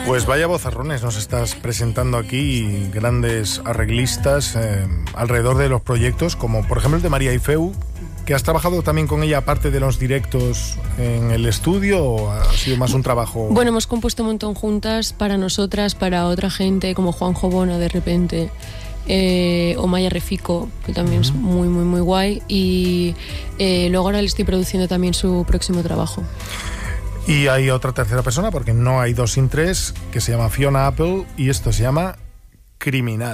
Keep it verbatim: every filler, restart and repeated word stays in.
Pues vaya vozarrones nos estás presentando aquí, grandes arreglistas eh, alrededor de los proyectos, como por ejemplo el de María Ifeu, que has trabajado también con ella aparte de los directos en el estudio, ¿o ha sido más un trabajo? Bueno, hemos compuesto un montón juntas para nosotras, para otra gente, como Juanjo Bona de repente, eh, o Maya Refico, que también uh-huh. es muy, muy, muy guay, y eh, luego ahora le estoy produciendo también su próximo trabajo. Y hay otra tercera persona, porque no hay dos sin tres, que se llama Fiona Apple, y esto se llama Criminal.